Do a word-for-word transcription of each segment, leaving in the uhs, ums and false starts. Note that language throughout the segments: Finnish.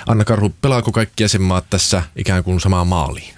Anna Karhu, pelaako kaikki jäsenmaat tässä ikään kuin samaa maaliin?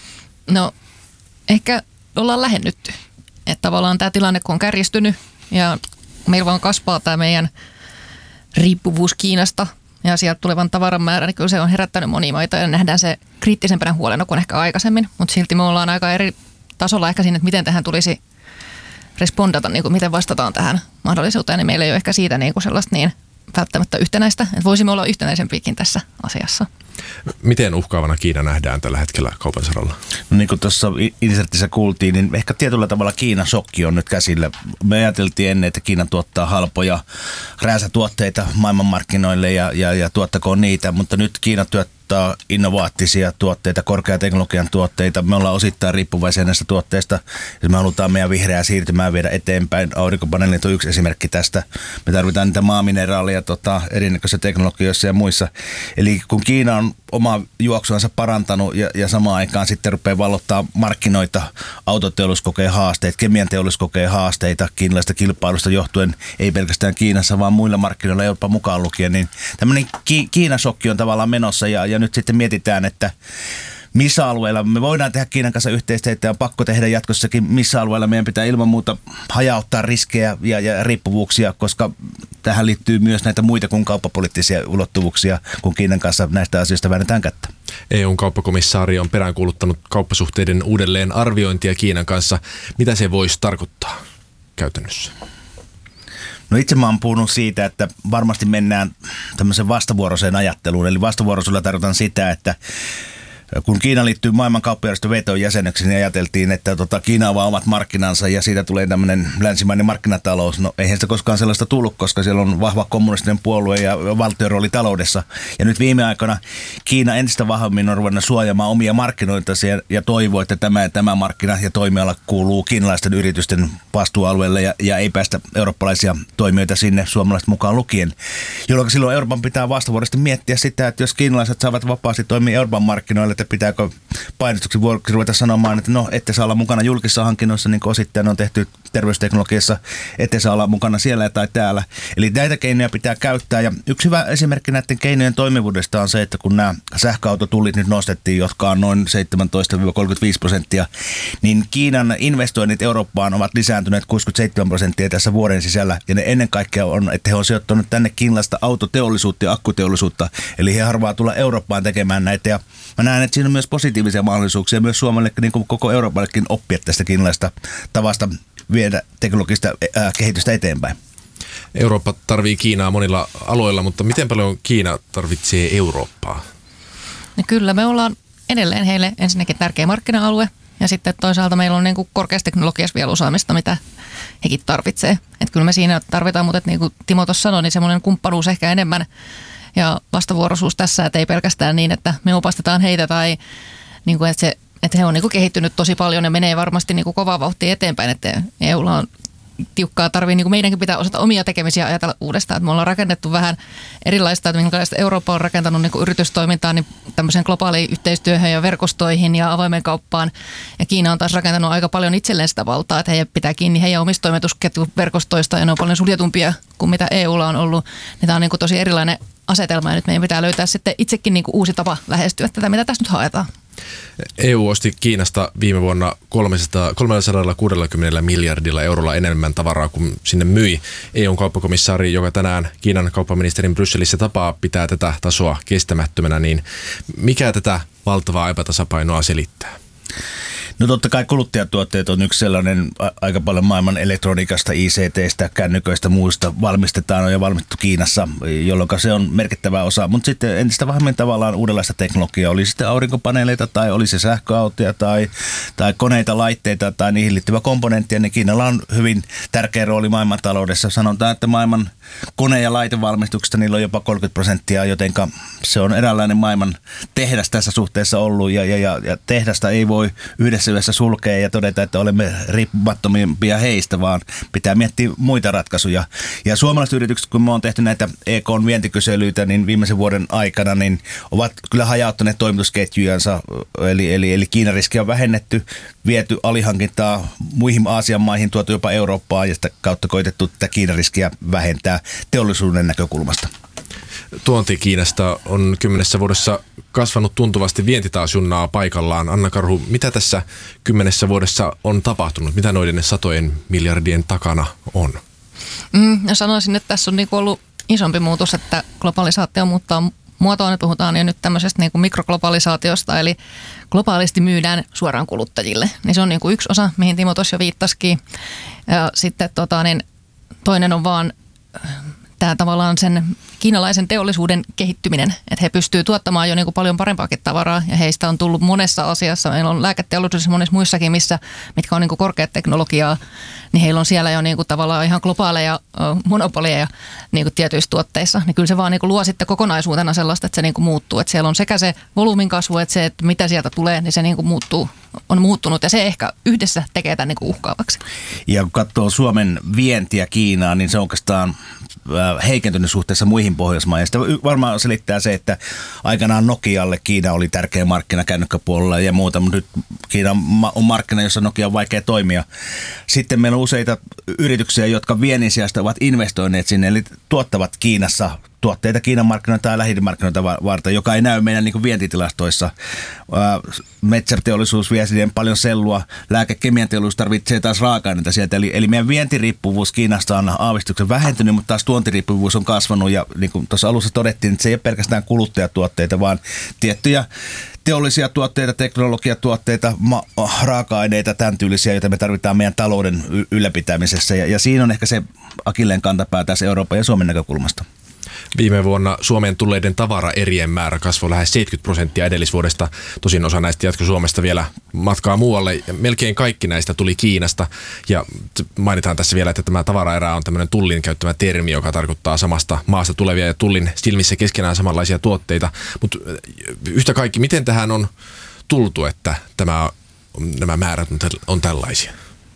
No ehkä ollaan lähennytty. Että tavallaan tämä tilanne kun on kärjistynyt ja meillä vaan kasvaa tämä meidän riippuvuus Kiinasta ja sieltä tulevan tavaran määrä, niin kyllä se on herättänyt monia maita ja nähdään se kriittisempänä huolena kuin ehkä aikaisemmin. Mutta silti me ollaan aika eri tasolla ehkä siinä, että miten tähän tulisi respondata, niin kuin miten vastataan tähän mahdollisuuteen. Niin meillä ei ole ehkä siitä niin kuin sellaista niin välttämättä yhtenäistä, että voisimme olla yhtenäisempiäkin tässä asiassa. Miten uhkaavana Kiina nähdään tällä hetkellä kaupan saralla? No niin kuin tuossa insertissä kuultiin, niin ehkä tietyllä tavalla Kiinan shokki on nyt käsillä. Me ajateltiin ennen, että Kiina tuottaa halpoja rääsätuotteita maailmanmarkkinoille ja, ja, ja tuottakoon niitä, mutta nyt Kiina tuottaa innovaattisia tuotteita, korkeateknologian tuotteita. Me ollaan osittain riippuvaisia näistä tuotteista. Jos me halutaan meidän vihreää siirtymää viedä eteenpäin, aurinkopaneelit on yksi esimerkki tästä. Me tarvitaan niitä maamineraaleja tota, erinäköisissä teknologioissa ja muissa. Eli kun Kiina on omaa juoksuansa parantanut ja, ja samaan aikaan sitten rupeaa vallottaa markkinoita, autoteollisuus kokee haasteita, kemian teollisuus kokee haasteita kiinalaisesta kilpailusta johtuen, ei pelkästään Kiinassa, vaan muilla markkinoilla jopa mukaan lukien, niin tämmöinen Ki- Kiinasokki on tavallaan menossa ja, ja nyt sitten mietitään, että missä alueella me voidaan tehdä Kiinan kanssa yhteistyötä ja on pakko tehdä jatkossakin, missä alueella meidän pitää ilman muuta hajauttaa riskejä ja, ja riippuvuuksia, koska tähän liittyy myös näitä muita kuin kauppapoliittisia ulottuvuuksia, kun Kiinan kanssa näistä asioista väännetään kättä. E U:n kauppakomissaari on peräänkuuluttanut kauppasuhteiden uudelleen arviointia Kiinan kanssa. Mitä se voisi tarkoittaa käytännössä? No itse mä oon puhunut siitä, että varmasti mennään tämmöiseen vastavuoroiseen ajatteluun. Eli vastavuoroisuudella tarkoitan sitä, että kun Kiina liittyy maailman kauppajärjestön V T O:n jäseneksi, niin ajateltiin, että tota, Kiina avaa omat markkinansa ja siitä tulee tämmöinen länsimainen markkinatalous. No eihän sitä koskaan sellaista tullut, koska siellä on vahva kommunistinen puolue ja valtion rooli taloudessa. Ja nyt viime aikoina Kiina entistä vahvemmin on ruvennut suojaamaan omia markkinoita ja toivoo, että tämä ja tämä markkina ja toimiala kuuluu kiinalaisten yritysten vastuualueelle ja, ja ei päästä eurooppalaisia toimijoita sinne, suomalaiset mukaan lukien. Jolloin silloin Euroopan pitää vastavuoroisesti miettiä sitä, että jos kiinalaiset saavat vapaasti toimia Euroopan markkinoille, että pitääkö painostuksen vuoksi ruveta sanomaan, että no, ette saa olla mukana julkisissa hankinnoissa, niin kuin osittain on tehty terveysteknologiassa, ette saa olla mukana siellä tai täällä. Eli näitä keinoja pitää käyttää. Ja yksi hyvä esimerkki näiden keinojen toimivuudesta on se, että kun nämä sähköautotullit nyt nostettiin, jotka on noin seitsemäntoista kolmekymmentäviisi prosenttia, niin Kiinan investoinnit Eurooppaan ovat lisääntyneet kuusikymmentäseitsemän prosenttia tässä vuoden sisällä. Ja ne ennen kaikkea on, että he on sijoittanut tänne kiinalaista autoteollisuutta ja akkuteollisuutta. Eli he harvaa tulla Eurooppaan tekemään näitä. Ja mä näen, että siinä on myös positiivisia mahdollisuuksia myös Suomelle, niin kuin koko Euroopallekin oppia tästä kiinalaista tavasta viedä teknologista ää, kehitystä eteenpäin. Eurooppa tarvii Kiinaa monilla aloilla, mutta miten paljon Kiina tarvitsee Eurooppaa? No kyllä, me ollaan edelleen heille ensinnäkin tärkeä markkina-alue ja sitten toisaalta meillä on niin kuin korkeassa teknologiassa vielä osaamista, mitä hekin tarvitsee. Että kyllä me siinä tarvitaan, mutta niin kuin Timo tuossa sanoi, niin semmoinen kumppanuus ehkä enemmän ja vastavuoroisuus tässä, että ei pelkästään niin, että me opastetaan heitä tai niin kuin, että, se, että he on niin kuin kehittynyt tosi paljon ja menee varmasti niin kuin kovaa vauhtia eteenpäin, että E U:lla on tiukkaa tarvii, niin kuin meidänkin pitää osata omia tekemisiä ajatella uudestaan, että me ollaan rakennettu vähän erilaista, että minkälaista Eurooppa on rakentanut niin kuin yritystoimintaa niin tämmöisen globaaliin yhteistyöhön ja verkostoihin ja avoimen kauppaan ja Kiina on taas rakentanut aika paljon itselleen sitä valtaa, että he pitää kiinni heidän omista toimitusketjuverkostoista ja ne on paljon suljetumpia kuin mitä E U:lla on ollut, niin tämä on niin kuin tosi erilainen asetelma ja nyt meidän pitää löytää sitten itsekin niin kuin uusi tapa lähestyä tätä, mitä tässä nyt haetaan. E U osti Kiinasta viime vuonna kolmesataakuusikymmentä miljardilla eurolla enemmän tavaraa kuin sinne myi. E U:n kauppakomissaari, joka tänään Kiinan kauppaministerin Brysselissä tapaa, pitää tätä tasoa kestämättömänä, niin mikä tätä valtavaa epätasapainoa selittää? No totta kai kuluttajatuotteet on yksi sellainen, aika paljon maailman elektroniikasta, I C T:stä, kännyköistä, muista valmistetaan on jo valmistettu Kiinassa, jolloin se on merkittävä osa. Mutta sitten entistä vähemmän tavallaan uudenlaista teknologiaa, oli sitten aurinkopaneeleita tai oli se sähköautoja tai, tai koneita, laitteita tai niihin liittyvä komponenttia, niin Kiinalla on hyvin tärkeä rooli maailmantaloudessa. Sanotaan, että maailman kone- ja laitevalmistuksesta niillä on jopa kolmekymmentä prosenttia, jotenka se on eräänlainen maailman tehdas tässä suhteessa ollut ja, ja, ja, ja tehdasta ei voi yhdessä yhdessä sulkea ja todeta, että olemme riippumattomimpia heistä, vaan pitää miettiä muita ratkaisuja. Ja suomalaiset yritykset, kun me on tehty näitä E K:n vientikyselyitä, niin viimeisen vuoden aikana niin ovat kyllä hajauttaneet toimitusketjujansa, eli, eli, eli Kiinan riskiä on vähennetty, viety alihankintaa muihin Aasian maihin, tuotu jopa Eurooppaan ja sitä kautta koitettu tätä Kiinan riskiä vähentää teollisuuden näkökulmasta. Tuonti Kiinasta on kymmenessä vuodessa kasvanut tuntuvasti, vienti taas junnaa paikallaan. Anna Karhu, mitä tässä kymmenessä vuodessa on tapahtunut? Mitä noiden satojen miljardien takana on? Mm, ja sanoisin, että tässä on niinku ollut isompi muutos, että globalisaatio muuttaa muotoon. Puhutaan jo nyt tämmöisestä niinku mikroglobalisaatiosta, eli globaalisti myydään suoraan kuluttajille. Niin se on niinku yksi osa, mihin Timo tuossa jo viittasikin. Ja sitten tota, niin toinen on vaan tämä tavallaan sen kiinalaisen teollisuuden kehittyminen, että he pystyvät tuottamaan jo niin kuin paljon parempaakin tavaraa ja heistä on tullut monessa asiassa. Meillä on lääketeollisuudessa monissa muissakin, missä, mitkä on niin kuin korkeat teknologiaa, niin heillä on siellä jo niin kuin tavallaan ihan globaaleja monopoleja niin kuin tietyissä tuotteissa. Niin kyllä se vaan niin kuin luo sitten kokonaisuutena sellaista, että se niin kuin muuttuu. Että siellä on sekä se volyymin kasvu, että se, että mitä sieltä tulee, niin se niin kuin muuttuu, on muuttunut ja se ehkä yhdessä tekee tämän niin kuin uhkaavaksi. Ja kun katsoo Suomen vientiä Kiinaan, niin se on oikeastaan heikentynyt suhteessa muihin Pohjoismaihin. Sitä varmaan selittää se, että aikanaan Nokialle Kiina oli tärkeä markkina kännykkäpuolella ja muuta, mutta nyt Kiina on markkina, jossa Nokia on vaikea toimia. Sitten meillä on useita yrityksiä, jotka viennin sijasta ovat investoineet sinne, eli tuottavat Kiinassa tuotteita Kiinan markkinoita tai lähimarkkinoita varten, joka ei näy meidän niin kuin vientitilastoissa. Metsäteollisuus vie sinne paljon sellua, lääkekemian teollisuus tarvitsee taas raaka-aineita sieltä. Eli, eli meidän vientiriippuvuus Kiinasta on aavistuksen vähentynyt, mutta taas tuontiriippuvuus on kasvanut. Ja niin kuin tuossa alussa todettiin, että se ei ole pelkästään kuluttajatuotteita, vaan tiettyjä teollisia tuotteita, teknologiatuotteita, ma- raaka-aineita, tämän tyylisiä, joita me tarvitaan meidän talouden ylläpitämisessä. Ja, ja siinä on ehkä se akilleen kantapää tässä Euroopan ja Suomen näkökulmasta. Viime vuonna Suomeen tulleiden tavaraerien määrä kasvoi lähes seitsemänkymmentä prosenttia edellisvuodesta. Tosin osa näistä jatkoi Suomesta vielä matkaa muualle. Ja melkein kaikki näistä tuli Kiinasta. Ja mainitaan tässä vielä, että tämä tavaraerä on tämmöinen tullin käyttämä termi, joka tarkoittaa samasta maasta tulevia ja tullin silmissä keskenään samanlaisia tuotteita. Mutta yhtä kaikki, miten tähän on tultu, että tämä, nämä määrät on tällaisia?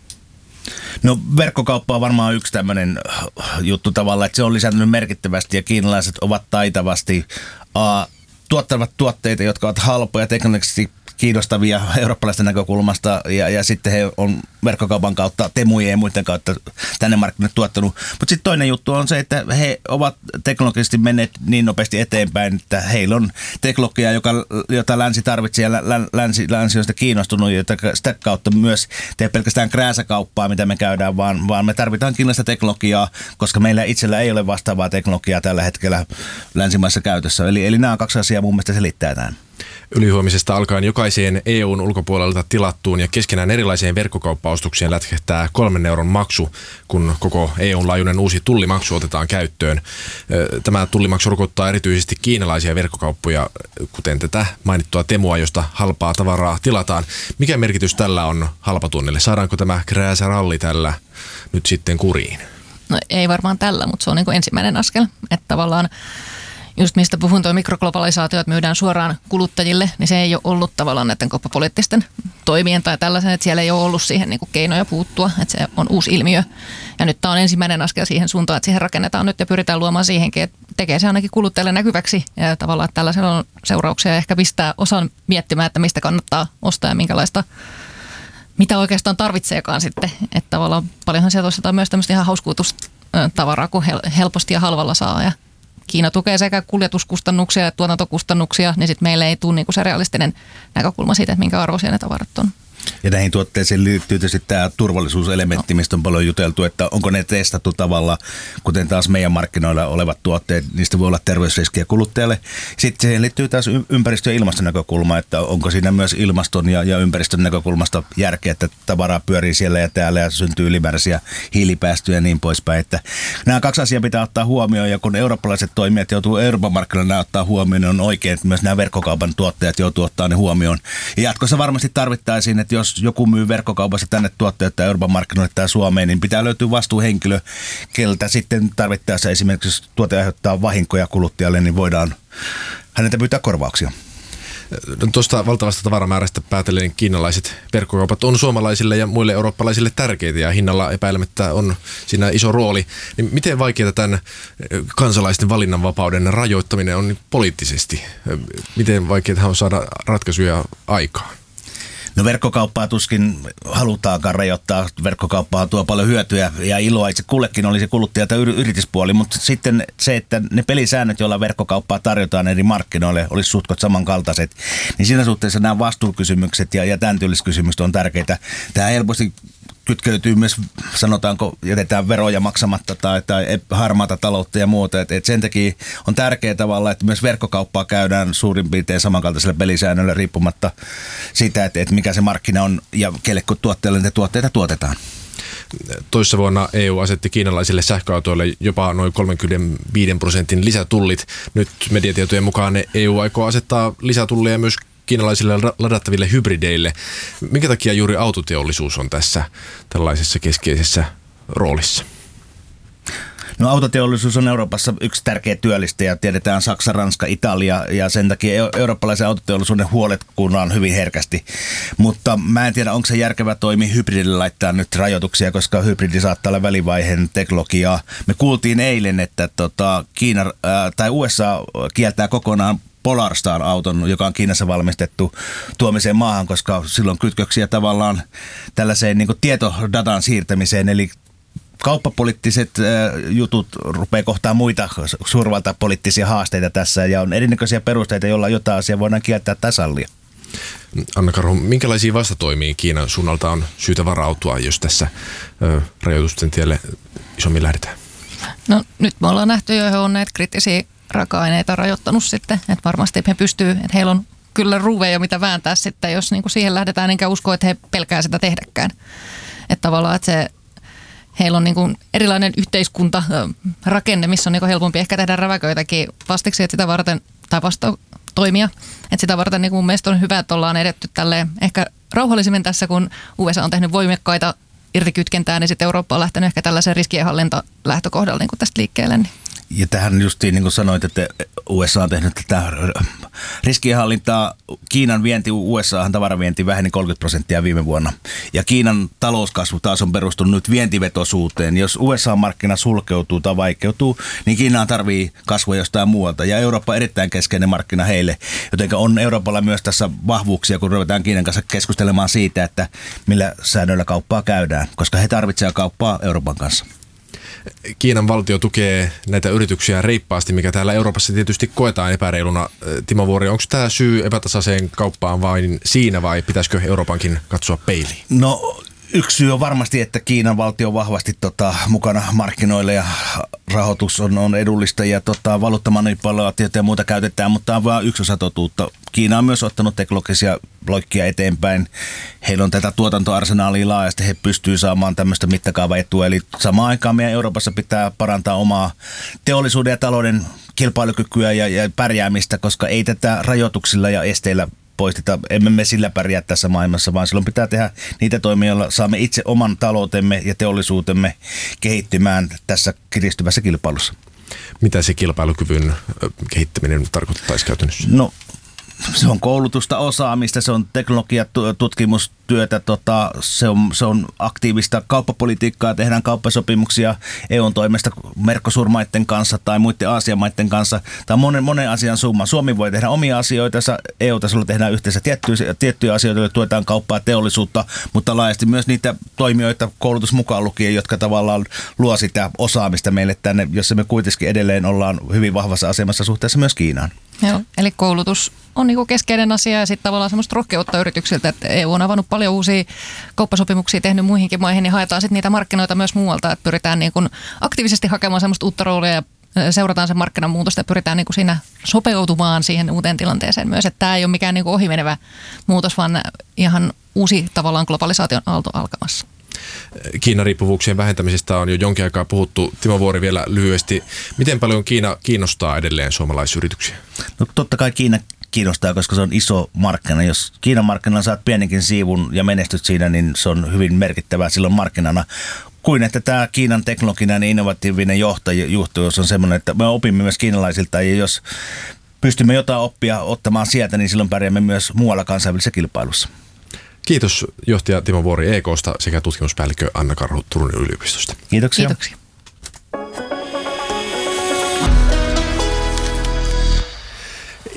No verkkokauppa on varmaan yksi tämmöinen juttu tavallaan, että se on lisääntynyt merkittävästi ja kiinalaiset ovat taitavasti uh, tuottavat tuotteita, jotka ovat halpoja, teknologisesti kiinnostavia eurooppalaisten näkökulmasta ja, ja sitten he on verkkokaupan kautta, Temujen ja muiden kautta tänne markkinoille tuottanut. Mutta sitten toinen juttu on se, että he ovat teknologisesti menneet niin nopeasti eteenpäin, että heillä on teknologiaa, joka, jota länsi tarvitsee ja länsi, länsi on sitä kiinnostunut, jota sitä kautta myös tee pelkästään krääsäkauppaa, mitä me käydään, vaan, vaan me tarvitaan kiinalaista teknologiaa, koska meillä itsellä ei ole vastaavaa teknologiaa tällä hetkellä länsimaissa käytössä. Eli, eli nämä on kaksi asiaa mun mielestä selittää tämän. Ylihuomisesta alkaen jokaiseen E U:n ulkopuolelta tilattuun ja keskenään erilaiseen verkkokauppaostukseen lätkähtää kolmen euron maksu, kun koko E U:n laajuinen uusi tullimaksu otetaan käyttöön. Tämä tullimaksu rokottaa erityisesti kiinalaisia verkkokauppoja, kuten tätä mainittua Temua, josta halpaa tavaraa tilataan. Mikä merkitys tällä on halpatuonnille? Saadaanko tämä krääsäralli tällä nyt sitten kuriin? No ei varmaan tällä, mutta se on niin kuin ensimmäinen askel, että tavallaan just mistä puhun, tuo mikroglobalisaatio, että myydään suoraan kuluttajille, niin se ei ole ollut tavallaan näiden kauppapoliittisten toimien tai tällaisen, että siellä ei ole ollut siihen niin kuin keinoja puuttua, että se on uusi ilmiö. Ja nyt tämä on ensimmäinen askel siihen suuntaan, että siihen rakennetaan nyt ja pyritään luomaan siihenkin, että tekee se ainakin kuluttajalle näkyväksi ja tavallaan, että tällaisella on seurauksia ja ehkä pistää osan miettimään, että mistä kannattaa ostaa ja minkälaista, mitä oikeastaan tarvitseekaan sitten. Että tavallaan paljonhan sieltä ostetaan myös tämmöistä ihan hauskuutustavaraa, kun helposti ja halvalla saa ja Kiina tukee sekä kuljetuskustannuksia että tuotantokustannuksia, niin sitten meille ei tule niinku se realistinen näkökulma siitä, että minkä arvoisia ne tavarat on. Ja näihin tuotteisiin liittyy tietysti tämä turvallisuuselementti, no. mistä on paljon juteltu, että onko ne testattu tavalla, kuten taas meidän markkinoilla olevat tuotteet, niistä voi olla terveysriskiä kuluttajalle. Sitten siihen liittyy taas ympäristö- ja ilmastonäkökulma, että onko siinä myös ilmaston ja, ja ympäristön näkökulmasta järkeä, että tavaraa pyörii siellä ja täällä ja syntyy ylimääräisiä hiilipäästöjä ja niin poispäin. Että nämä kaksi asiaa pitää ottaa huomioon ja kun eurooppalaiset toimijat joutuu Euroopan markkinoilla ottaa huomioon, niin on oikein, että myös nämä verkkokaupan tuottajat joutuu ottaa ne huomioon. Ja jatkossa varmasti tarvittaisiin, että jos joku myy verkkokaupassa tänne tuotteita Euroopan markkinoille tai Suomeen, niin pitää löytyä vastuuhenkilö, keltä sitten tarvittaessa esimerkiksi, jos tuote aiheuttaa vahinkoja kuluttajalle, niin voidaan häneltä pyytää korvauksia. No, tuosta valtavasta tavaramäärästä päätellen kiinalaiset verkkokaupat on suomalaisille ja muille eurooppalaisille tärkeitä ja hinnalla epäilemättä on siinä iso rooli. Niin miten vaikeaa tämän kansalaisten valinnanvapauden rajoittaminen on poliittisesti? Miten vaikeaa on saada ratkaisuja aikaan? No verkkokauppaa tuskin halutaankaan rajoittaa. Verkkokauppaa tuo paljon hyötyä ja iloa itse kullekin oli se kuluttaja- tai yrityspuoli, mutta sitten se, että ne pelisäännöt, joilla verkkokauppaa tarjotaan eri markkinoille, olisi suhtkot samankaltaiset, niin siinä suhteessa nämä vastuukysymykset ja, ja tämän tyyliset kysymykset on tärkeitä. Tämä helposti kytkeytyy myös, sanotaanko, jätetään veroja maksamatta tai, tai harmaata taloutta ja muuta. Et, et sen takia on tärkeää tavalla, että myös verkkokauppaa käydään suurin piirtein samankaltaisella pelisäännöllä riippumatta siitä, että et mikä se markkina on ja kelle kun tuotteille niitä tuotteita tuotetaan. Toissa vuonna E U asetti kiinalaisille sähköautoille jopa noin kolmekymmentäviisi prosentin lisätullit. Nyt mediatietojen mukaan E U aikoo asettaa lisätullia myös kiinalaisille ladattaville hybrideille. Minkä takia juuri autoteollisuus on tässä tällaisessa keskeisessä roolissa? No autoteollisuus on Euroopassa yksi tärkeä työllistäjä. Tiedetään Saksa, Ranska, Italia ja sen takia eurooppalaisen autoteollisuuden huolet kuunnaan hyvin herkästi. Mutta mä en tiedä, onko se järkevä toimi hybridille laittaa nyt rajoituksia, koska hybridi saattaa olla välivaiheen teknologiaa. Me kuultiin eilen, että tota, Kiina ää, tai U S A kieltää kokonaan Polarstar-auton, joka on Kiinassa valmistettu tuomiseen maahan, koska silloin kytköksiä tavallaan tällaiseen niin kuin tietodatan siirtämiseen, eli kauppapoliittiset jutut rupeaa kohtaan muita suurvaltapoliittisia haasteita tässä, ja on erinäköisiä perusteita, joilla jotain asiaa voidaan kieltää tai sallia. Anna Karhu, minkälaisia vastatoimia Kiinan suunnalta on syytä varautua, jos tässä ö, rajoitusten tielle isommin lähdetään? No nyt me ollaan nähty jo, he on näitä kriittisiä raaka-aineita rajoittanut sitten, että varmasti he pystyy, että heillä on kyllä ruuveja, mitä vääntää sitten, jos niin kuin siihen lähdetään, enkä usko, että he pelkää sitä tehdäkään. Että tavallaan, että se, heillä on niin kuin erilainen yhteiskuntarakenne, missä on niin kuin helpompi ehkä tehdä räväköitäkin vastiksi, että sitä varten, tai vasta toimia. Että sitä varten niin kuin mun mielestä on hyvä, että ollaan edetty tälleen ehkä rauhallisemmin tässä, kun U S A on tehnyt voimakkaita irtikytkentää, niin sitten Eurooppa on lähtenyt ehkä tällaisen riskienhallinta lähtökohdalla niin kuin tästä liikkeelle. Niin. Ja tähän justiin, niin kuin sanoit, että U S A on tehnyt tätä riskienhallintaa. Kiinan vienti U S A:han tavaravienti väheni kolmekymmentä prosenttia viime vuonna. Ja Kiinan talouskasvu taas on perustunut nyt vientivetoisuuteen. Jos U S A-markkina sulkeutuu tai vaikeutuu, niin Kiinaan tarvii kasvua jostain muualta. Ja Eurooppa on erittäin keskeinen markkina heille. Joten on Euroopalla myös tässä vahvuuksia, kun ruvetaan Kiinan kanssa keskustelemaan siitä, että millä säännöillä kauppaa käydään. Koska he tarvitsevat kauppaa Euroopan kanssa. Kiinan valtio tukee näitä yrityksiä reippaasti, mikä täällä Euroopassa tietysti koetaan epäreiluna. Timo Vuori, onko tämä syy epätasaiseen kauppaan vain siinä vai pitäisikö Euroopankin katsoa peiliin? No yksi syy on varmasti, että Kiinan valtio on vahvasti tota, mukana markkinoilla ja rahoitus on, on edullista ja tota, valuuttamanipulaatiota ja muuta käytetään, mutta tämä on vain yksi osa totuutta. Kiina on myös ottanut teknologisia loikkia eteenpäin. Heillä on tätä tuotantoarsenaalia laajasti, he pystyvät saamaan tämmöistä mittakaavaetua. Eli samaan aikaan meidän Euroopassa pitää parantaa omaa teollisuuden ja talouden kilpailukykyä ja, ja pärjäämistä, koska ei tätä rajoituksilla ja esteillä poisteta. Emme me sillä pärjää tässä maailmassa, vaan silloin pitää tehdä niitä toimia, joilla saamme itse oman taloutemme ja teollisuutemme kehittymään tässä kiristyvässä kilpailussa. Mitä se kilpailukyvyn kehittäminen tarkoittaisi käytännössä? No, se on koulutusta, osaamista, se on teknologiatutkimustyötä, tota, se, on, se on aktiivista kauppapolitiikkaa, tehdään kauppasopimuksia E U:n toimesta Mercosur-maiden kanssa tai muiden Aasian-maiden kanssa. Tämä on monen, monen asian summa. Suomi voi tehdä omia asioita, E U-tasolla tehdään yhteensä tiettyjä, tiettyjä asioita, joilla tuetaan kauppaa, teollisuutta, mutta laajasti myös niitä toimijoita, koulutus mukaan lukien, jotka tavallaan luo sitä osaamista meille tänne, jossa me kuitenkin edelleen ollaan hyvin vahvassa asemassa suhteessa myös Kiinaan. Joo, eli koulutus on niin kuin keskeinen asia ja sitten tavallaan semmoista rohkeutta yrityksiltä, että E U on avannut paljon uusia kauppasopimuksia, tehnyt muihinkin maihin, niin haetaan sitten niitä markkinoita myös muualta, että pyritään niin kuin aktiivisesti hakemaan semmoista uutta roolia ja seurataan sen markkinan muutosta ja pyritään niin kuin siinä sopeutumaan siihen uuteen tilanteeseen myös, että tämä ei ole mikään niin kuin ohimenevä muutos, vaan ihan uusi tavallaan globalisaation aalto alkamassa. Kiinan riippuvuuksien vähentämisestä on jo jonkin aikaa puhuttu. Timo Vuori vielä lyhyesti. Miten paljon Kiina kiinnostaa edelleen suomalaisyrityksiä? No totta kai Kiina kiinnostaa, koska se on iso markkina. Jos Kiinan markkinalla saat pienenkin siivun ja menestyt siinä, niin se on hyvin merkittävää silloin markkinana. Kuin että tämä Kiinan teknologinen ja innovatiivinen johtajuus on semmoinen, että me opimme myös kiinalaisilta ja jos pystymme jotain oppia ottamaan sieltä, niin silloin pärjäämme myös muualla kansainvälisessä kilpailussa. Kiitos johtaja Timo Vuori E K:sta sekä tutkimuspäällikkö Anna Karhu Turun yliopistosta. Kiitoksia. Kiitoksia.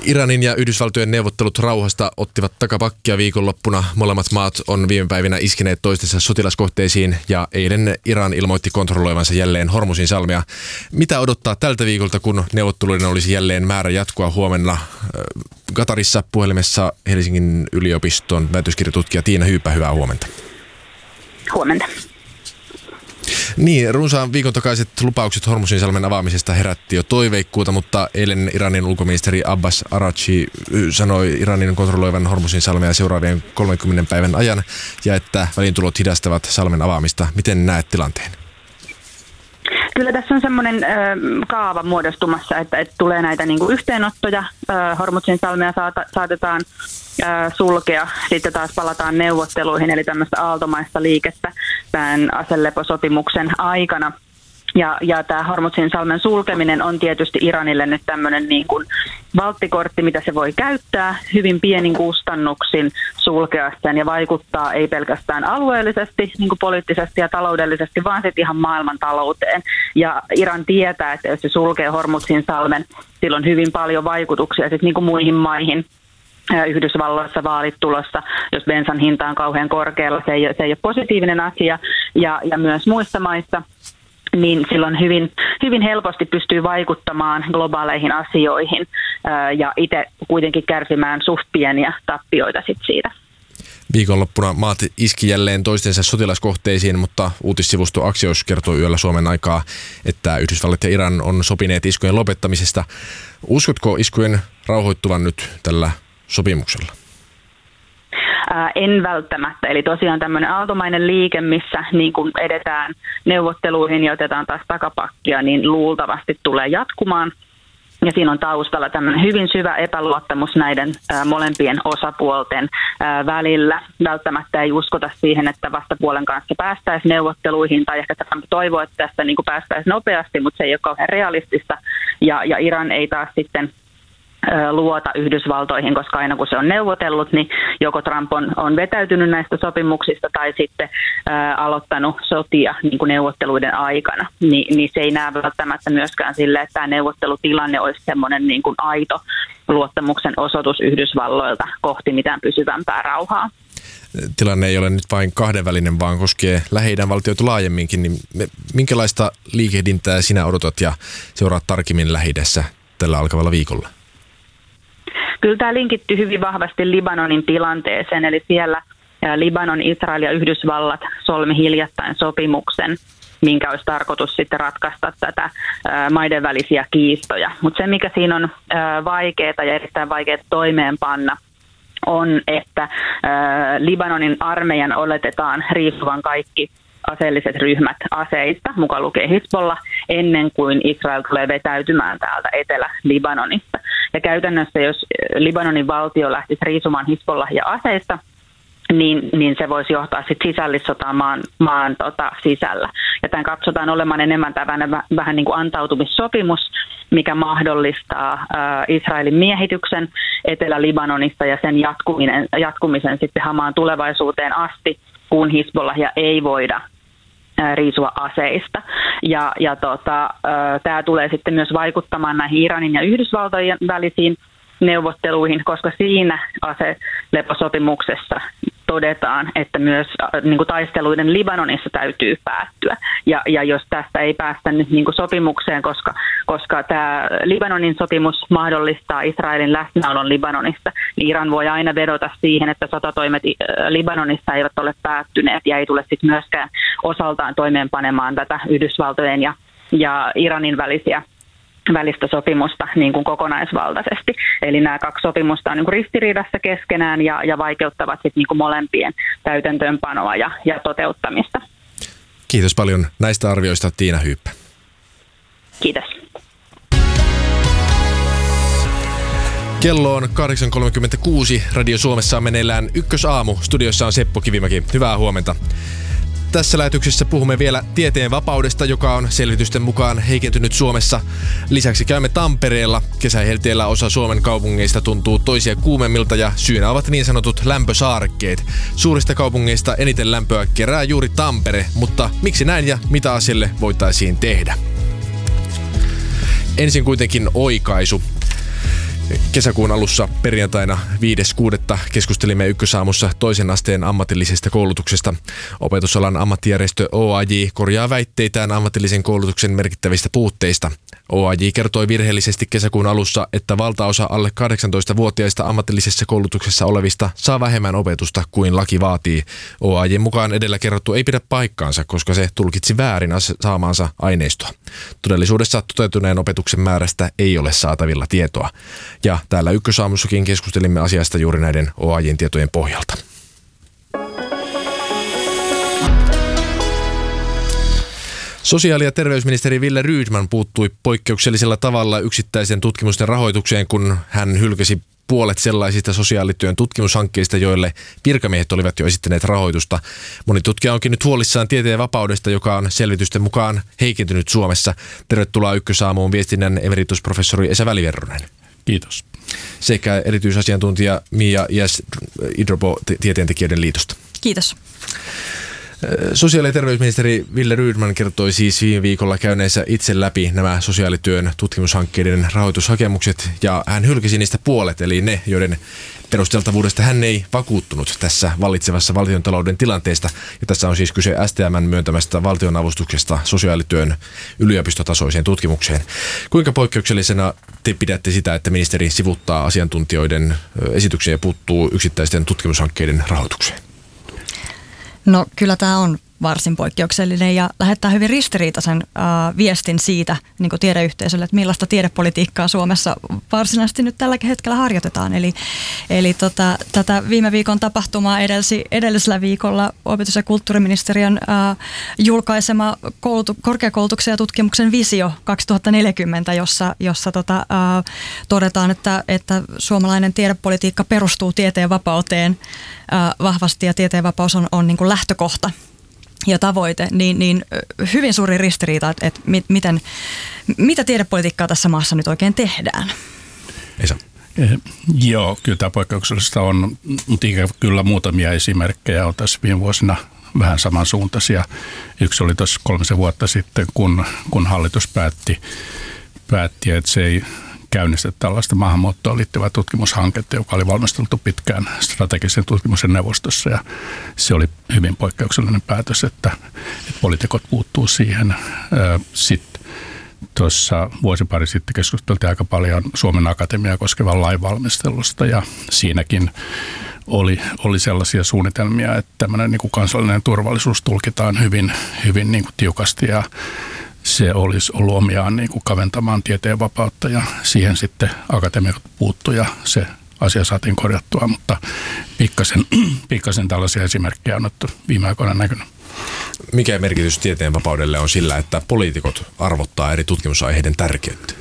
Iranin ja Yhdysvaltojen neuvottelut rauhasta ottivat takapakkia viikonloppuna. Molemmat maat on viime päivinä iskeneet toistensa sotilaskohteisiin ja eilen Iran ilmoitti kontrolloivansa jälleen Hormuzin salmea. Mitä odottaa tältä viikolta, kun neuvotteluiden olisi jälleen määrä jatkua huomenna? Katarissa puhelimessa Helsingin yliopiston väitöskirjatutkija Tiina Hyyppä, hyvää huomenta. Huomenta. Niin, runsaan viikon takaiset lupaukset Hormuzin salmen avaamisesta herätti jo toiveikkuuta, mutta eilen Iranin ulkoministeri Abbas Araghchi sanoi Iranin kontrolloivan Hormuzin salmea seuraavien kolmenkymmenen päivän ajan ja että väliintulot hidastavat salmen avaamista. Miten näet tilanteen? Kyllä tässä on semmoinen ö, kaava muodostumassa, että, että tulee näitä niin kuin yhteenottoja. Ö, Hormuzin salmea saata, saatetaan ö, sulkea, sitten taas palataan neuvotteluihin, eli tämmöistä aaltomaista liikettä tämän aseleposopimuksen aikana. Ja, ja tämä Hormuzin salmen sulkeminen on tietysti Iranille nyt tämmöinen niin kuin valttikortti, mitä se voi käyttää hyvin pienin kustannuksin sulkea sen ja vaikuttaa ei pelkästään alueellisesti, niin kuin poliittisesti ja taloudellisesti, vaan sitten ihan maailman talouteen. Ja Iran tietää, että jos se sulkee Hormuzin salmen, sillä on hyvin paljon vaikutuksia sitten niin kuin muihin maihin. Yhdysvalloissa vaalit tulossa, jos bensan hinta on kauhean korkealla, se ei, se ei ole positiivinen asia, ja, ja myös muissa maissa. Niin silloin hyvin, hyvin helposti pystyy vaikuttamaan globaaleihin asioihin ää, ja itse kuitenkin kärsimään suht pieniä tappioita sit siitä. Viikonloppuna maat iski jälleen toistensa sotilaskohteisiin, mutta uutissivusto Axios kertoi yöllä Suomen aikaa, että Yhdysvallat ja Iran on sopineet iskujen lopettamisesta. Uskotko iskujen rauhoittuvan nyt tällä sopimuksella? En välttämättä. Eli tosiaan tämmöinen aaltomainen liike, missä niin kun edetään neuvotteluihin ja otetaan taas takapakkia, niin luultavasti tulee jatkumaan. Ja siinä on taustalla tämmöinen hyvin syvä epäluottamus näiden ää, molempien osapuolten ää, välillä. Välttämättä ei uskota siihen, että vastapuolen kanssa päästäisiin neuvotteluihin, tai ehkä Trump toivoo, että tästä niin kuin päästäisiin nopeasti, mutta se ei ole kauhean realistista. Ja, ja Iran ei taas sitten luota Yhdysvaltoihin, koska aina kun se on neuvotellut, niin joko Trump on, on vetäytynyt näistä sopimuksista tai sitten ää, aloittanut sotia niin kuin neuvotteluiden aikana. Ni, niin se ei näe välttämättä myöskään sille, että tämä neuvottelutilanne olisi semmoinen niin kuin aito luottamuksen osoitus Yhdysvalloilta kohti mitään pysyvämpää rauhaa. Tilanne ei ole nyt vain kahdenvälinen, vaan koskee Lähi-idän valtioita laajemminkin. Niin minkälaista liikehdintää sinä odotat ja seuraat tarkemmin Lähi-idässä tällä alkavalla viikolla? Kyllä tämä linkittyy hyvin vahvasti Libanonin tilanteeseen, eli siellä Libanon, Israel ja Yhdysvallat solmi hiljattain sopimuksen, minkä olisi tarkoitus sitten ratkaista tätä maiden välisiä kiistoja. Mutta se, mikä siinä on vaikeaa ja erittäin vaikeaa toimeenpanna, on, että Libanonin armeijan oletetaan riippuvan kaikki aseelliset ryhmät aseista, mukaan lukee Hizbollah, ennen kuin Israel tulee vetäytymään täältä Etelä-Libanonista. Ja käytännössä, jos Libanonin valtio lähtisi riisumaan Hizbollah ja aseista, niin, niin se voisi johtaa sitten sisällissotaan maan, maan tota, sisällä. Ja tämän katsotaan olemaan enemmän tämmöinen vähän niin kuin antautumissopimus, mikä mahdollistaa ää, Israelin miehityksen Etelä-Libanonista ja sen jatkuminen, jatkumisen sitten hamaan tulevaisuuteen asti, kun Hizbollahia ei voida riisua aseista. Ja, ja tota, tämä tulee sitten myös vaikuttamaan näihin Iranin ja Yhdysvaltojen välisiin neuvotteluihin, koska siinä aseleposopimuksessa todetaan, että myös niin kuin taisteluiden Libanonissa täytyy päättyä. Ja, ja jos tästä ei päästä nyt niin kuin sopimukseen, koska, koska tämä Libanonin sopimus mahdollistaa Israelin läsnäolon Libanonissa, niin Iran voi aina vedota siihen, että sotatoimet Libanonissa eivät ole päättyneet ja ei tule sitten myöskään osaltaan toimeenpanemaan tätä Yhdysvaltojen ja, ja Iranin välisiä välistä sopimusta niin kuin kokonaisvaltaisesti. Eli nämä kaksi sopimusta on niin kuin ristiriidassa keskenään ja, ja vaikeuttavat sit niin kuin molempien täytäntöönpanoa ja, ja toteuttamista. Kiitos paljon näistä arvioista, Tiina Hyyppä. Kiitos. Kello on kahdeksan kolmekymmentäkuusi. Radio Suomessa on meneillään Ykkösaamu. Studiossa on Seppo Kivimäki. Hyvää huomenta. Tässä lähetyksessä puhumme vielä tieteen vapaudesta, joka on selvitysten mukaan heikentynyt Suomessa. Lisäksi käymme Tampereella. Kesähelteellä osa Suomen kaupungeista tuntuu toisia kuumemmilta ja syynä ovat niin sanotut lämpösaarekkeet. Suurista kaupungeista eniten lämpöä kerää juuri Tampere, mutta miksi näin ja mitä asialle voitaisiin tehdä? Ensin kuitenkin oikaisu. Kesäkuun alussa perjantaina viides kuudetta keskustelimme Ykkösaamussa toisen asteen ammatillisesta koulutuksesta. Opetusalan ammattijärjestö O A J korjaa väitteitään ammatillisen koulutuksen merkittävistä puutteista. O A J kertoi virheellisesti kesäkuun alussa, että valtaosa alle kahdeksantoistavuotiaista ammatillisessa koulutuksessa olevista saa vähemmän opetusta kuin laki vaatii. O A J mukaan edellä kerrottu ei pidä paikkaansa, koska se tulkitsi väärin saamaansa aineistoa. Todellisuudessa toteutuneen opetuksen määrästä ei ole saatavilla tietoa. Ja täällä Ykkösaamussakin keskustelimme asiasta juuri näiden O A J:n tietojen pohjalta. Sosiaali- ja terveysministeri Wille Rydman puuttui poikkeuksellisella tavalla yksittäisen tutkimusten rahoitukseen, kun hän hylkäsi puolet sellaisista sosiaalityön tutkimushankkeista, joille virkamiehet olivat jo esittäneet rahoitusta. Moni tutkija onkin nyt huolissaan tieteen vapaudesta, joka on selvitysten mukaan heikentynyt Suomessa. Tervetuloa Ykkösaamuun viestinnän emeritusprofessori Esa Väliverronen. Kiitos. Sekä erityisasiantuntija Mia Jäs Idrobo Tieteentekijöiden liitosta. Kiitos. Sosiaali- ja terveysministeri Wille Rydman kertoi siis viime viikolla käyneensä itse läpi nämä sosiaalityön tutkimushankkeiden rahoitushakemukset ja hän hylkäsi niistä puolet, eli ne, joiden perusteltavuudesta hän ei vakuuttunut tässä vallitsevassa valtiontalouden tilanteesta. Ja tässä on siis kyse S T M:n myöntämästä valtionavustuksesta sosiaalityön yliopistotasoiseen tutkimukseen. Kuinka poikkeuksellisena te pidätte sitä, että ministeri sivuttaa asiantuntijoiden esityksiä ja puuttuu yksittäisten tutkimushankkeiden rahoitukseen? No kyllä tämä on varsin poikkeuksellinen ja lähettää hyvin ristiriitaisen äh, viestin siitä niin kuin tiedeyhteisölle, että millaista tiedepolitiikkaa Suomessa varsinaisesti nyt tällä hetkellä harjoitetaan. Eli, eli tota, tätä viime viikon tapahtumaa edelsi, edellisellä viikolla opetus- ja kulttuuriministeriön äh, julkaisema koulutu, korkeakoulutuksen ja tutkimuksen visio kaksituhattaneljäkymmentä, jossa, jossa tota, äh, todetaan, että, että suomalainen tiedepolitiikka perustuu tieteen vapauteen äh, vahvasti ja tieteen vapaus on, on niin kuin lähtökohta ja tavoite, niin, niin hyvin suuri ristiriita, että, että miten, mitä tiedepolitiikkaa tässä maassa nyt oikein tehdään. Esa. Eh, joo, kyllä tämä poikkeuksellista on, mutta kyllä muutamia esimerkkejä on tässä viime vuosina vähän samansuuntaisia. Yksi oli tuossa kolmisen vuotta sitten, kun, kun hallitus päätti, päätti, että se ei käynnistä tällaista maahanmuuttoon liittyvää tutkimushanketta, joka oli valmisteltu pitkään strategisen tutkimuksen neuvostossa ja se oli hyvin poikkeuksellinen päätös, että, että poliitikot puuttuu siihen. Sitten tuossa vuosi pari sitten keskusteltiin aika paljon Suomen Akatemiaa koskevan lainvalmistelusta ja siinäkin oli, oli sellaisia suunnitelmia, että tämmöinen niin kuin kansallinen turvallisuus tulkitaan hyvin, hyvin niin kuin tiukasti ja se olisi ollut omiaan niin kuin kaventamaan tieteen vapautta ja siihen sitten akatemiat puuttui ja se asia saatiin korjattua, mutta pikkasen, pikkasen tällaisia esimerkkejä on otettu viime aikoina näkynyt. Mikä merkitys tieteen vapaudelle on sillä, että poliitikot arvottaa eri tutkimusaiheiden tärkeyttä?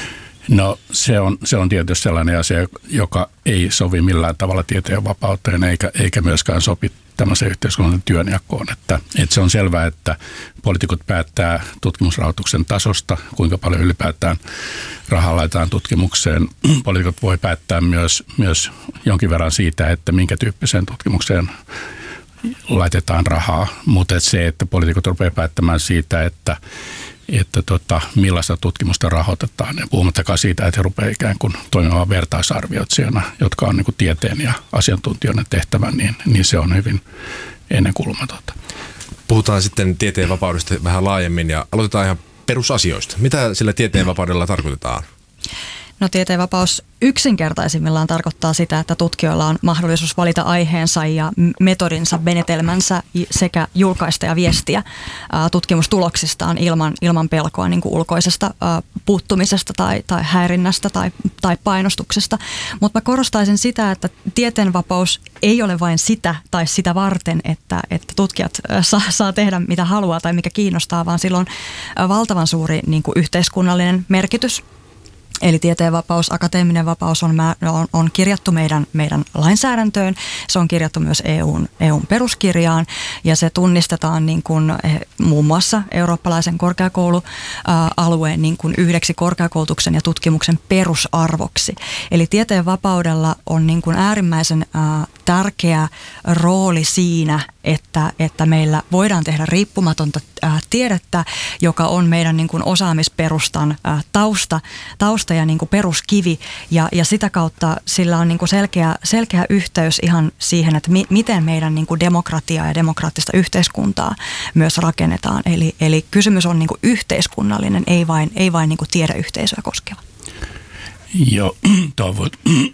No se on, se on tietysti sellainen asia, joka ei sovi millään tavalla tieteen vapauteen eikä, eikä myöskään sopi tämmöisen yhteiskunnallisen työnjakoon. Että, että se on selvää, että poliitikot päättää tutkimusrahoituksen tasosta, kuinka paljon ylipäätään rahaa laitetaan tutkimukseen. Poliitikot voi päättää myös, myös jonkin verran siitä, että minkä tyyppiseen tutkimukseen laitetaan rahaa, mutta se, että poliitikot rupeaa päättämään siitä, että että tota, millaista tutkimusta rahoitetaan. Ja puhumattakaan siitä, että he rupeaa ikään kuin toimimaan vertaisarvioitsijana, jotka on niin kuin tieteen ja asiantuntijoiden tehtävä, niin, niin se on hyvin ennenkuulumatonta. Puhutaan sitten tieteen vapaudesta vähän laajemmin ja aloitetaan ihan perusasioista. Mitä sillä tieteen vapaudella tarkoitetaan? No tieteen vapaus yksinkertaisimmillaan tarkoittaa sitä, että tutkijoilla on mahdollisuus valita aiheensa ja metodinsa, menetelmänsä sekä julkaista ja viestiä tutkimustuloksistaan ilman, ilman pelkoa niin kuin ulkoisesta puuttumisesta tai, tai häirinnästä tai, tai painostuksesta. Mutta mä korostaisin sitä, että tieteen vapaus ei ole vain sitä tai sitä varten, että, että tutkijat saa, saa tehdä mitä haluaa tai mikä kiinnostaa, vaan sillä on valtavan suuri niin kuin yhteiskunnallinen merkitys. Eli tieteen vapaus, akateeminen vapaus on, on, on kirjattu meidän, meidän lainsäädäntöön, se on kirjattu myös E U:n, E U:n peruskirjaan ja se tunnistetaan niin kuin, muun muassa eurooppalaisen korkeakoulualueen niin kuin yhdeksi korkeakoulutuksen ja tutkimuksen perusarvoksi. Eli tieteen vapaudella on niin kuin äärimmäisen ää, tärkeä rooli siinä, että, että meillä voidaan tehdä riippumatonta ää, tiedettä, joka on meidän niin kuin osaamisperustan ää, tausta, tausta ja niin kuin peruskivi, ja, ja sitä kautta sillä on niin kuin selkeä, selkeä yhteys ihan siihen, että mi, miten meidän niin kuin demokratiaa ja demokraattista yhteiskuntaa myös rakennetaan. Eli, eli kysymys on niin kuin yhteiskunnallinen, ei vain, ei vain niin kuin tiedeyhteisöä koskeva. Joo, toivon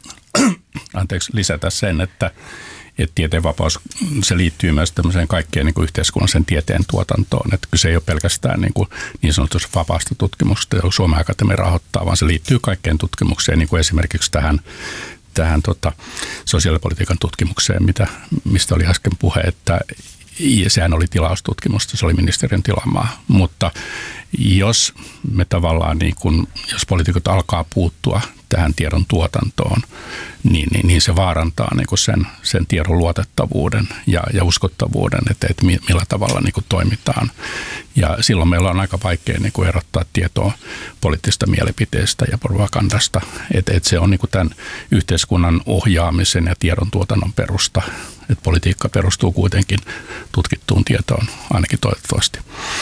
anteeksi lisätä sen, että, että tieteenvapaus, se liittyy myös tämmöiseen kaikkeen niin kuin yhteiskunnallisen tieteen tuotantoon. Että se ei ole pelkästään niin, kuin niin sanotusti vapaasta tutkimusta, joka Suomen Akatemia rahoittaa, vaan se liittyy kaikkeen tutkimukseen, niin kuin esimerkiksi tähän, tähän tota, sosiaalipolitiikan tutkimukseen, mitä, mistä oli äsken puhe, että ja sehän oli tilaustutkimusta, se oli ministeriön tilaamaa, mutta jos me tavallaan, niin kun, jos poliitikot alkaa puuttua tähän tiedon tuotantoon, niin, niin, niin se vaarantaa niin kun sen, sen tiedon luotettavuuden ja, ja uskottavuuden, että, että millä tavalla niin kun toimitaan. Ja silloin meillä on aika vaikea niin kun erottaa tietoa poliittisesta mielipiteestä ja propagandasta, että, että se on niin kun tämän yhteiskunnan ohjaamisen ja tiedon tuotannon perusta. Että politiikka perustuu kuitenkin tutkittuun tietoon, ainakin toivottavasti.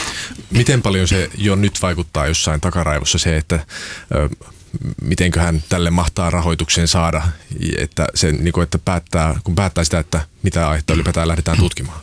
Miten paljon se jo nyt vaikuttaa jossain takaraivossa se, että ö, mitenköhän tälle mahtaa rahoituksen saada, että, se, niin kuin, että päättää, kun päättää sitä, että mitä aihetta ylipäätään lähdetään tutkimaan?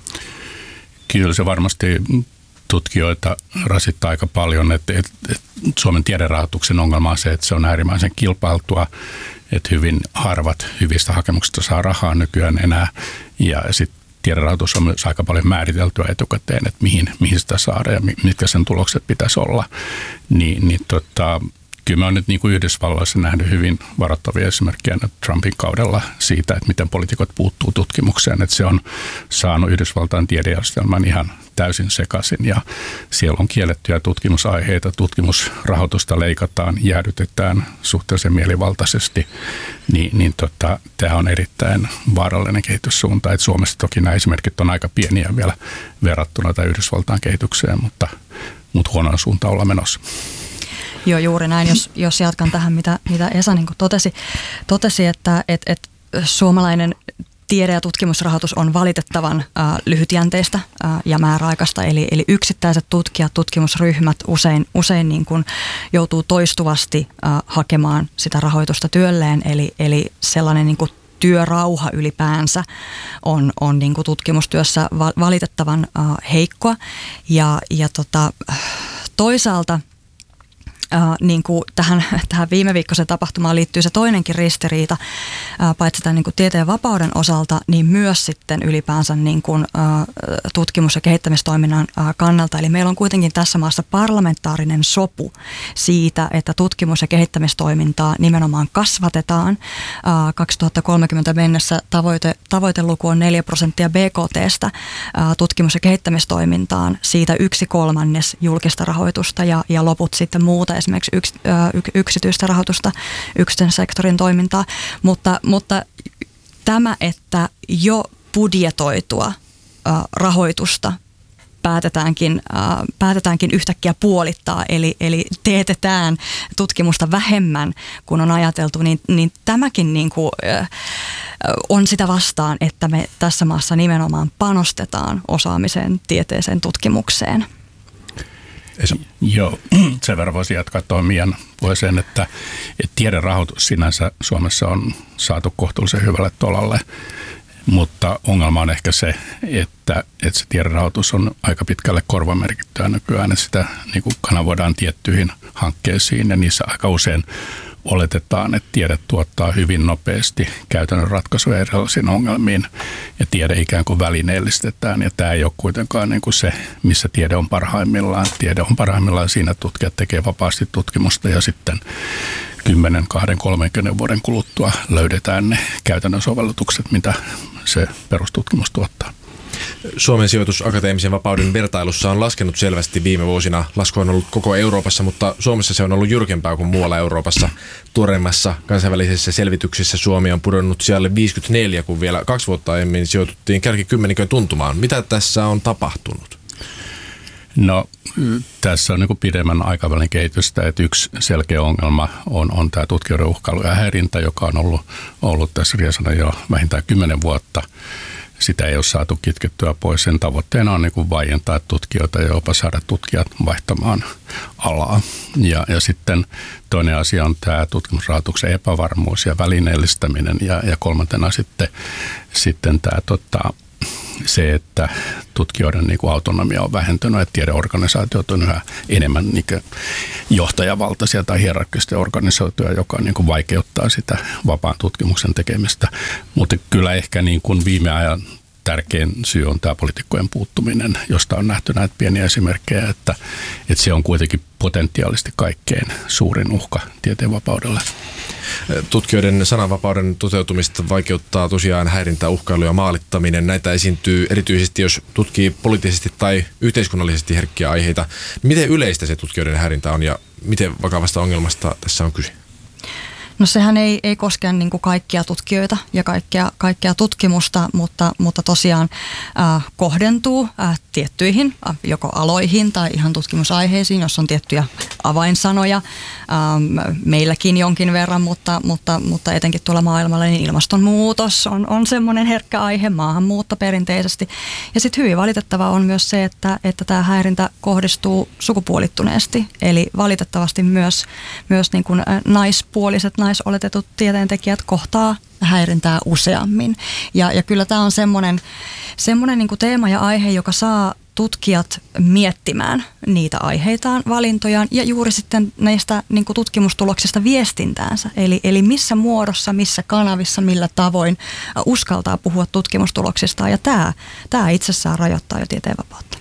Kyllä se varmasti tutkijoita rasittaa aika paljon, että, että, että Suomen tiederahoituksen ongelma on se, että se on äärimmäisen kilpailtua, että hyvin harvat hyvistä hakemuksista saa rahaa nykyään enää, ja sitten tiederahoitus on myös aika paljon määriteltyä etukäteen, että mihin, mihin sitä saada ja mitkä sen tulokset pitäisi olla, niin, niin tota, kyllä mä oon nyt niin kuin Yhdysvalloissa nähnyt hyvin varoittavia esimerkkejä Trumpin kaudella siitä, että miten poliitikot puuttuu tutkimukseen, että se on saanut Yhdysvaltain tiedejärjestelmän ihan täysin sekaisin ja siellä on kiellettyjä tutkimusaiheita, tutkimusrahoitusta leikataan, jäädytetään suhteellisen mielivaltaisesti, niin, niin tota, tämä on erittäin vaarallinen kehityssuunta, että Suomessa toki nämä esimerkit on aika pieniä vielä verrattuna tai Yhdysvaltain kehitykseen, mutta, mutta huonoa suuntaan ollaan menossa. Joo, juuri näin. Jos, jos jatkan tähän, mitä, mitä Esa niin kuin totesi, totesi, että et, et suomalainen tiede- ja tutkimusrahoitus on valitettavan äh, lyhytjänteistä äh, ja määräaikaista. Eli, eli yksittäiset tutkijat, tutkimusryhmät usein, usein niin kuin joutuu toistuvasti äh, hakemaan sitä rahoitusta työlleen. Eli, eli sellainen niin kuin työrauha ylipäänsä on, on niin kuin tutkimustyössä va- valitettavan äh, heikkoa. Ja, ja tota, toisaalta Uh, niin kuin tähän, tähän viime viikkoiseen tapahtumaan liittyy se toinenkin ristiriita, uh, paitsi tämän niin kuin tieteen vapauden osalta, niin myös sitten ylipäänsä niin kuin, uh, tutkimus- ja kehittämistoiminnan uh, kannalta. Eli meillä on kuitenkin tässä maassa parlamentaarinen sopu siitä, että tutkimus- ja kehittämistoimintaa nimenomaan kasvatetaan. Uh, kaksituhattakolmekymmentä mennessä tavoite, tavoiteluku on neljä prosenttia B K T:stä uh, tutkimus- ja kehittämistoimintaan, siitä yksi kolmannes julkista rahoitusta ja, ja loput sitten muuta, esimerkiksi yks, ö, yksityistä rahoitusta, yksityisen sektorin toimintaa, mutta, mutta tämä, että jo budjetoitua ö, rahoitusta päätetäänkin, ö, päätetäänkin yhtäkkiä puolittaa, eli, eli teetetään tutkimusta vähemmän kuin on ajateltu, niin, niin tämäkin niin kuin, ö, on sitä vastaan, että me tässä maassa nimenomaan panostetaan osaamiseen, tieteeseen, tutkimukseen. Esa. Joo, sen verran voisi jatkaa tuohon Mian vuosien, että, että tiederahoitus sinänsä Suomessa on saatu kohtuullisen hyvälle tolalle, mutta ongelma on ehkä se, että, että se tiederahoitus on aika pitkälle korvamerkittyä nykyään, että sitä niin kuin kanavoidaan tiettyihin hankkeisiin ja niissä aika usein oletetaan, että tiede tuottaa hyvin nopeasti käytännön ratkaisuja erilaisiin ongelmiin ja tiede ikään kuin välineellistetään ja tämä ei ole kuitenkaan niin kuin se, missä tiede on parhaimmillaan. Tiede on parhaimmillaan siinä, että tutkijat tekee vapaasti tutkimusta ja sitten kymmenen, kaksikymmentä, kolmekymmentä vuoden kuluttua löydetään ne käytännön sovellutukset, mitä se perustutkimus tuottaa. Suomen sijoitus akateemisen vapauden vertailussa on laskenut selvästi viime vuosina. Lasku on ollut koko Euroopassa, mutta Suomessa se on ollut jyrkempää kuin muualla Euroopassa. Tuoreimmassa kansainvälisessä selvityksessä Suomi on pudonnut sijalle viisikymmentäneljä, kun vielä kaksi vuotta aiemmin sijoituttiin kärkikymmenikön tuntumaan. Mitä tässä on tapahtunut? No tässä on niin kuin pidemmän aikavälin kehitystä, että yksi selkeä ongelma on, on tämä tutkijoiden uhkailu ja häirintä, joka on ollut, ollut tässä riesana jo vähintään kymmenen vuotta. Sitä ei ole saatu kitkettyä pois. Sen tavoitteena on niin kuin vaientaa tutkijoita ja jopa saada tutkijat vaihtamaan alaa. Ja, ja sitten toinen asia on tämä tutkimusrahoituksen epävarmuus ja välineellistäminen. Ja, ja kolmantena sitten, sitten tämä tota, se, että tutkijoiden niin kuin autonomia on vähentynyt, että tiedeorganisaatiot on yhä enemmän niin kuin johtajavaltaisia tai hierarkkisesti organisoituja, joka niin kuin vaikeuttaa sitä vapaan tutkimuksen tekemistä. Mutta kyllä ehkä niin kuin viime ajan tärkein syy on tämä poliitikkojen puuttuminen, josta on nähty näitä pieniä esimerkkejä, että, että se on kuitenkin potentiaalisesti kaikkein suurin uhka tieteenvapaudelle. Tutkijoiden sananvapauden toteutumista vaikeuttaa tosiaan häirintä, uhkailu ja maalittaminen. Näitä esiintyy erityisesti, jos tutkii poliittisesti tai yhteiskunnallisesti herkkiä aiheita. Miten yleistä se tutkijoiden häirintä on ja miten vakavasta ongelmasta tässä on kyse? No sehän ei, ei koske niin kuin kaikkia tutkijoita ja kaikkea, kaikkea tutkimusta, mutta, mutta tosiaan äh, kohdentuu äh, tiettyihin äh, joko aloihin tai ihan tutkimusaiheisiin, jos on tiettyjä avainsanoja. Ähm, meilläkin jonkin verran, mutta, mutta, mutta etenkin tuolla maailmalla niin ilmastonmuutos on, on semmoinen herkkä aihe, maahanmuutto perinteisesti. Ja sitten hyvin valitettavaa on myös se, että, että tämä häirintä kohdistuu sukupuolittuneesti, eli valitettavasti myös, myös niin kuin naispuoliset naisoletetut tieteentekijät kohtaa häirintää useammin. Ja, ja kyllä tämä on semmoinen, semmoinen niin kuin teema ja aihe, joka saa tutkijat miettimään niitä aiheitaan, valintojaan ja juuri sitten näistä niin kuin tutkimustuloksista viestintäänsä. Eli, eli missä muodossa, missä kanavissa, millä tavoin uskaltaa puhua tutkimustuloksistaan. Ja tämä, tämä itsessään rajoittaa jo tieteenvapautta.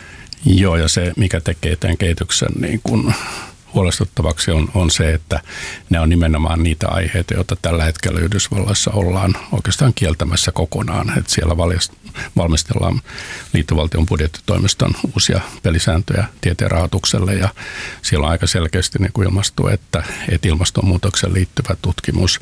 Joo, ja se mikä tekee tämän kehityksen niin kuin huolestuttavaksi on, on se, että ne on nimenomaan niitä aiheita, joita tällä hetkellä Yhdysvalloissa ollaan oikeastaan kieltämässä kokonaan. Että siellä valmistellaan liittovaltion budjettitoimiston uusia pelisääntöjä tieteen rahoitukselle ja siellä on aika selkeästi niin kuin ilmastu, että, että ilmastonmuutokseen liittyvä tutkimus,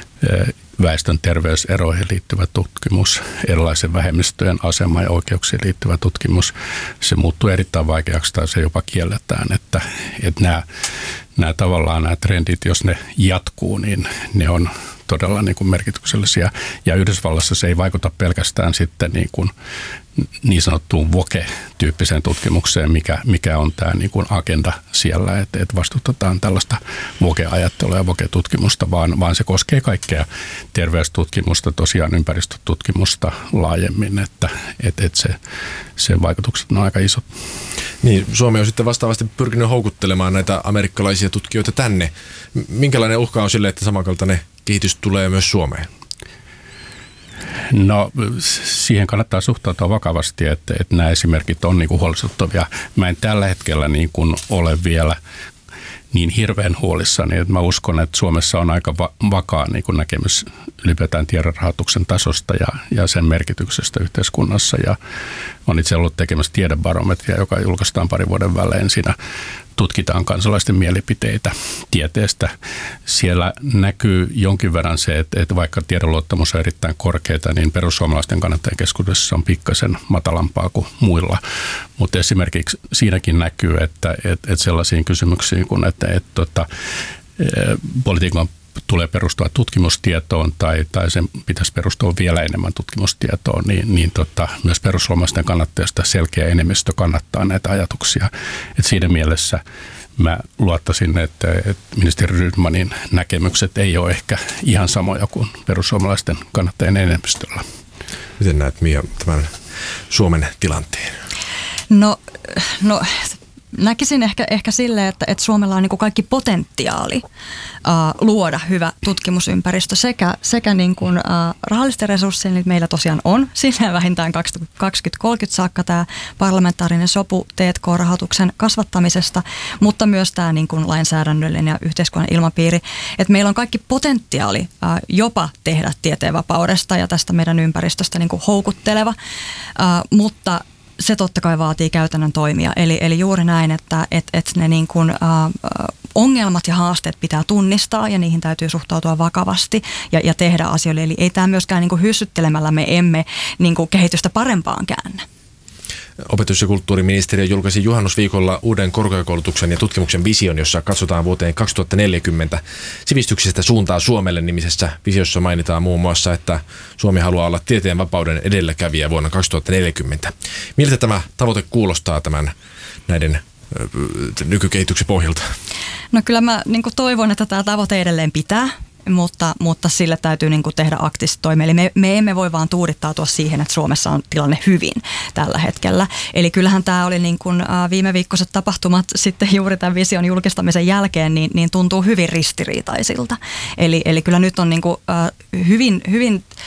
väestön terveyseroihin liittyvä tutkimus, erilaisen vähemmistöjen asemaan ja oikeuksiin liittyvä tutkimus, se muuttuu erittäin vaikeaksi tai se jopa kielletään, että, että nämä, nämä tavallaan nämä trendit, jos ne jatkuu, niin ne on todella niin kuin merkityksellisiä. Ja Yhdysvallassa se ei vaikuta pelkästään sitten niin kuin niin sanottuun woke-tyyppiseen tutkimukseen, mikä, mikä on tämä niin kuin agenda siellä, että, että vastustetaan tällaista woke-ajattelua ja woke-tutkimusta, vaan, vaan se koskee kaikkea terveystutkimusta, tosiaan ympäristötutkimusta laajemmin, että, että, että se, sen vaikutukset on aika isot. Niin, Suomi on sitten vastaavasti pyrkinyt houkuttelemaan näitä amerikkalaisia tutkijoita tänne. Minkälainen uhka on sille, että samankaltainen kehitys tulee myös Suomeen? No siihen kannattaa suhtautua vakavasti, että, että nämä esimerkit on niin kuin huolestuttavia. Mä en tällä hetkellä niin kuin ole vielä niin hirveän huolissani, että mä uskon, että Suomessa on aika va- vakaa niin kuin näkemys ylipäätään tiedonrahoituksen tasosta ja, ja sen merkityksestä yhteiskunnassa. Ja olen itse ollut tekemässä tiedebarometria, joka julkaistaan parin vuoden välein. Siinä tutkitaan kansalaisten mielipiteitä tieteestä. Siellä näkyy jonkin verran se, että, että vaikka tiedonluottamus on erittäin korkeata, niin perussuomalaisten kannattajien keskuudessa on pikkasen matalampaa kuin muilla. Mutta esimerkiksi siinäkin näkyy, että, että, että sellaisiin kysymyksiin kuin, että, että, että politiikan tulee perustua tutkimustietoon tai, tai sen pitäisi perustua vielä enemmän tutkimustietoon, niin, niin tota, myös perussuomalaisten kannattajista selkeä enemmistö kannattaa näitä ajatuksia. Et siinä mielessä mä luottaisin, että, että ministeri Rydmanin näkemykset ei ole ehkä ihan samoja kuin perussuomalaisten kannattajien enemmistöllä. Miten näet, Mia, tämän Suomen tilanteen? No, no näkisin ehkä, ehkä silleen, että, että Suomella on niin kuin kaikki potentiaali uh, luoda hyvä tutkimusympäristö sekä, sekä niin kuin, uh, rahallisten resurssien, niin meillä tosiaan on siinä vähintään kaksituhattakaksikymmentä kolmekymmentä saakka tämä parlamentaarinen sopu T and K-rahoituksen kasvattamisesta, mutta myös tämä niin kuin lainsäädännöllinen ja yhteiskunnan ilmapiiri, että meillä on kaikki potentiaali uh, jopa tehdä tieteenvapaudesta ja tästä meidän ympäristöstä niin kuin houkutteleva, uh, mutta se totta kai vaatii käytännön toimia. Eli, eli juuri näin, että et, et ne niin kuin, ä, ongelmat ja haasteet pitää tunnistaa ja niihin täytyy suhtautua vakavasti ja, ja tehdä asioille. Eli ei tämä myöskään niin kuin hyssyttelemällä me emme niin kuin kehitystä parempaan käännä. Opetus- ja kulttuuriministeriö julkaisi juhannusviikolla uuden korkeakoulutuksen ja tutkimuksen vision, jossa katsotaan vuoteen kaksituhattaneljäkymmentä. Sivistyksestä suuntaa Suomelle -nimisessä visiossa mainitaan muun muassa, että Suomi haluaa olla tieteen vapauden edelläkävijä vuonna kaksituhattaneljäkymmentä. Miltä tämä tavoite kuulostaa tämän näiden nykykehityksen pohjalta? No kyllä mä niin kuin toivon, että tämä tavoite edelleen pitää. Mutta, mutta sille täytyy niin kuin tehdä aktiivisesti toimia. Eli me, me emme voi vaan tuudittautua siihen, että Suomessa on tilanne hyvin tällä hetkellä. Eli kyllähän tämä oli niin kuin viime viikkoiset tapahtumat sitten juuri tämän vision julkistamisen jälkeen, niin, niin tuntuu hyvin ristiriitaisilta. Eli, eli kyllä nyt on niin kuin hyvin, hyvin